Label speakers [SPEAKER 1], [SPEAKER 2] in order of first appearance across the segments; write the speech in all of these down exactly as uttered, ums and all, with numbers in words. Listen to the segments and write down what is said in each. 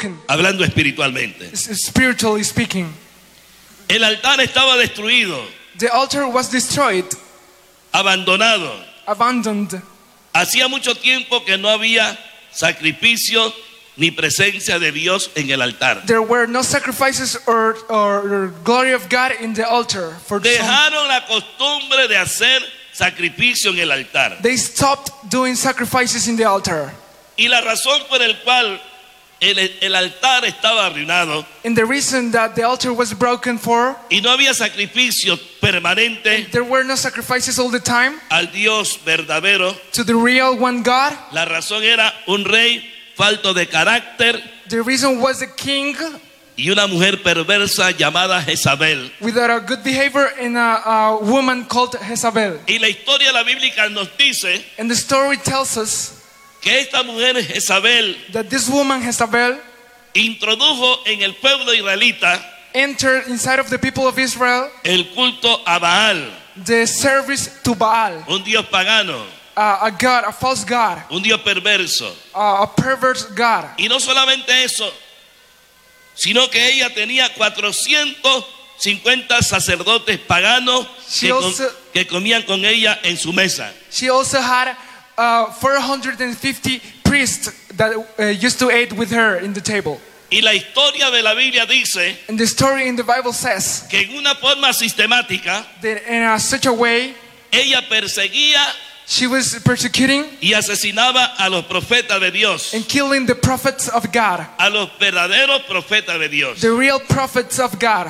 [SPEAKER 1] broken.
[SPEAKER 2] Hablando espiritualmente.
[SPEAKER 1] Spiritually speaking.
[SPEAKER 2] El altar estaba destruido.
[SPEAKER 1] The altar was destroyed.
[SPEAKER 2] Abandonado.
[SPEAKER 1] Abandoned.
[SPEAKER 2] Hacía mucho tiempo que no había sacrificio ni presencia de Dios en el altar.
[SPEAKER 1] There were no sacrifices or, or, or glory of God in the altar. For
[SPEAKER 2] Dejaron la costumbre de hacer sacrificio en el altar.
[SPEAKER 1] They stopped doing sacrifices in the altar.
[SPEAKER 2] Y la razón por el cual el, el altar estaba arruinado,
[SPEAKER 1] and the reason that the altar was broken for,
[SPEAKER 2] y no había sacrificio permanente,
[SPEAKER 1] there were no sacrifices all the time
[SPEAKER 2] al Dios verdadero,
[SPEAKER 1] to the real one God.
[SPEAKER 2] La razón era un rey falto de carácter,
[SPEAKER 1] the reason was a king
[SPEAKER 2] y una mujer perversa llamada Jezabel.
[SPEAKER 1] Without a good behavior, and a, a woman called Jezabel.
[SPEAKER 2] Y la historia de la Bíblica nos dice,
[SPEAKER 1] and the story tells us,
[SPEAKER 2] que esta mujer Jezabel,
[SPEAKER 1] that this woman Jezabel,
[SPEAKER 2] introdujo en el pueblo israelita,
[SPEAKER 1] entered inside of the people of Israel,
[SPEAKER 2] el culto a Baal,
[SPEAKER 1] the service to Baal,
[SPEAKER 2] un dios pagano,
[SPEAKER 1] uh, a god, a false god,
[SPEAKER 2] un dios perverso,
[SPEAKER 1] uh, a perverse god.
[SPEAKER 2] Y no solamente eso, sino que ella tenía cuatrocientos cincuenta sacerdotes paganos que,
[SPEAKER 1] also,
[SPEAKER 2] con, que comían con ella en su mesa.
[SPEAKER 1] She also had uh, four hundred fifty priests that uh, used to eat with her in the table.
[SPEAKER 2] Y la historia de la Biblia dice,
[SPEAKER 1] and the story in the Bible says,
[SPEAKER 2] que en una forma sistemática,
[SPEAKER 1] that in a, such a way,
[SPEAKER 2] ella perseguía,
[SPEAKER 1] she was persecuting
[SPEAKER 2] y asesinaba a los profetas de Dios,
[SPEAKER 1] and killing the prophets of God,
[SPEAKER 2] a los verdaderos profetas de Dios,
[SPEAKER 1] the real prophets of God.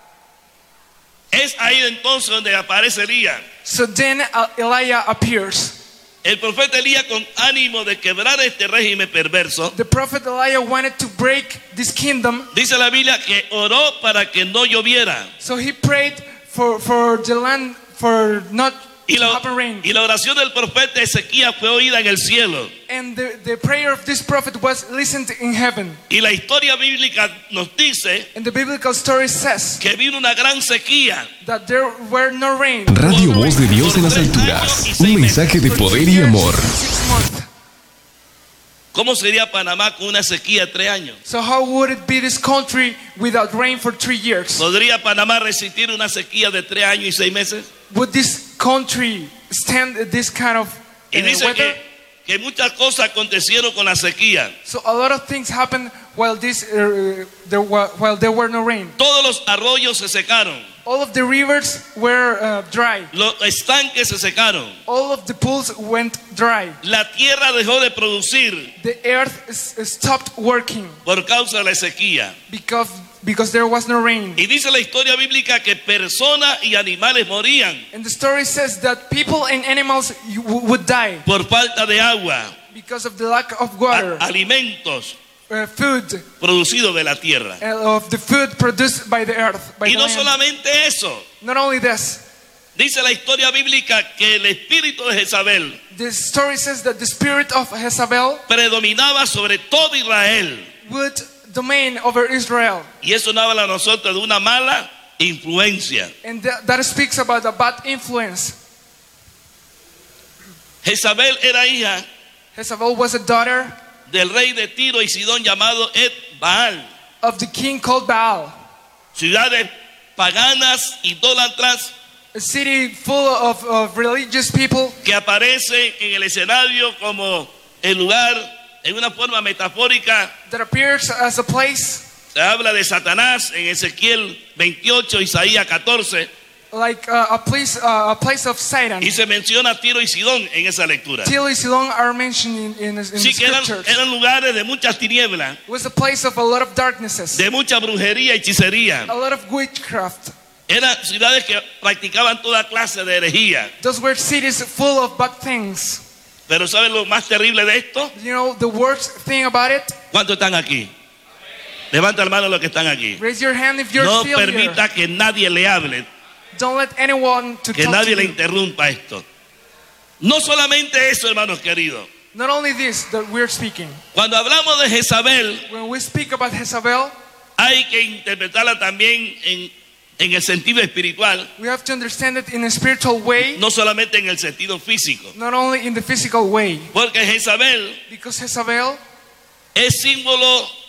[SPEAKER 2] Es ahí entonces donde aparece Elías.
[SPEAKER 1] So then uh, Elijah appears.
[SPEAKER 2] El profeta Elías, con ánimo de quebrar este régimen perverso,
[SPEAKER 1] the prophet Elijah wanted to break this kingdom.
[SPEAKER 2] Dice la Biblia que oró para que no lloviera.
[SPEAKER 1] So he prayed for for the land for not
[SPEAKER 2] y,
[SPEAKER 1] to
[SPEAKER 2] la,
[SPEAKER 1] happen rain.
[SPEAKER 2] y la oración del profeta Ezequías fue oída en el cielo.
[SPEAKER 1] And the, the prayer of this prophet was listened in heaven.
[SPEAKER 2] Y la historia bíblica nos dice,
[SPEAKER 1] and the biblical story says,
[SPEAKER 2] que vino una gran sequía.
[SPEAKER 1] That there were no rain.
[SPEAKER 3] Radio Voz de Dios en las alturas. Un mensaje de poder y amor.
[SPEAKER 2] ¿Cómo sería Panamá con una sequía de tres años?
[SPEAKER 1] So how would it be this country without rain for three years?
[SPEAKER 2] ¿Podría Panamá resistir una sequía de tres años y seis meses?
[SPEAKER 1] Would this country stand this kind of uh,
[SPEAKER 2] y dice
[SPEAKER 1] weather?
[SPEAKER 2] Que, que muchas cosas acontecieron con la sequía.
[SPEAKER 1] So a lot of things happened while this uh, there were, while there were no rain.
[SPEAKER 2] Todos los arroyos se secaron.
[SPEAKER 1] All of the rivers were uh, dry.
[SPEAKER 2] Los estanques se secaron.
[SPEAKER 1] All of the pools went dry.
[SPEAKER 2] La tierra dejó de producir.
[SPEAKER 1] The earth is, stopped working.
[SPEAKER 2] Por causa de la sequía.
[SPEAKER 1] Because because there was no rain.
[SPEAKER 2] Y dice la historia bíblica que personas y animales morían.
[SPEAKER 1] And the story says that people and animals would die.
[SPEAKER 2] Por falta de agua.
[SPEAKER 1] Because of the lack of water.
[SPEAKER 2] A- alimentos.
[SPEAKER 1] Uh, food
[SPEAKER 2] producido de la tierra.
[SPEAKER 1] Of the food produced by the earth. By
[SPEAKER 2] y
[SPEAKER 1] the
[SPEAKER 2] no
[SPEAKER 1] land.
[SPEAKER 2] solamente eso.
[SPEAKER 1] Not only this.
[SPEAKER 2] Dice la historia bíblica que el espíritu de Jezabel.
[SPEAKER 1] The story says that the spirit of Jezabel
[SPEAKER 2] predominaba sobre todo Israel.
[SPEAKER 1] Would domain over Israel.
[SPEAKER 2] Y eso no habla a nosotros de una mala influencia.
[SPEAKER 1] And that, that speaks about a bad influence.
[SPEAKER 2] Jezabel era hija.
[SPEAKER 1] Jezabel was a daughter
[SPEAKER 2] del rey de Tiro y Sidón llamado Et Baal,
[SPEAKER 1] of the king called Baal,
[SPEAKER 2] ciudades paganas, idólatras,
[SPEAKER 1] a city full of, of religious people,
[SPEAKER 2] que aparece en el escenario como el lugar en una forma metafórica,
[SPEAKER 1] that appears as a place.
[SPEAKER 2] Se habla de Satanás en Ezequiel veintiocho, Isaías catorce.
[SPEAKER 1] Like uh, a place, uh, a place of Satan.
[SPEAKER 2] Y se menciona Tiro y Sidón en esa lectura.
[SPEAKER 1] Tiro y Sidón are mentioned in, in, in
[SPEAKER 2] sí,
[SPEAKER 1] the
[SPEAKER 2] que eran,
[SPEAKER 1] scriptures.
[SPEAKER 2] eran lugares de muchas tinieblas.
[SPEAKER 1] It was a place of a lot of darknesses.
[SPEAKER 2] De mucha brujería y hechicería.
[SPEAKER 1] A lot of witchcraft.
[SPEAKER 2] Eran ciudades que practicaban toda clase de herejía.
[SPEAKER 1] Those were cities full of bad things.
[SPEAKER 2] Pero ¿saben lo más terrible de esto?
[SPEAKER 1] You know the worst thing about it?
[SPEAKER 2] ¿Cuántos están aquí? Levanta la mano los que están aquí.
[SPEAKER 1] Raise your hand if you're
[SPEAKER 2] no
[SPEAKER 1] still
[SPEAKER 2] permita
[SPEAKER 1] here.
[SPEAKER 2] que nadie le hable.
[SPEAKER 1] Don't let anyone to
[SPEAKER 2] que
[SPEAKER 1] talk
[SPEAKER 2] nadie
[SPEAKER 1] to
[SPEAKER 2] le
[SPEAKER 1] you.
[SPEAKER 2] interrumpa esto. No solamente eso, hermanos queridos.
[SPEAKER 1] Not only this that we're speaking.
[SPEAKER 2] Cuando hablamos de Jezabel,
[SPEAKER 1] when we speak about Jezabel,
[SPEAKER 2] hay que interpretarla también en, en el sentido espiritual.
[SPEAKER 1] We have to understand it in a spiritual way.
[SPEAKER 2] No solamente en el sentido físico.
[SPEAKER 1] Not only in the physical way.
[SPEAKER 2] Porque Jezabel,
[SPEAKER 1] because Jezabel
[SPEAKER 2] es símbolo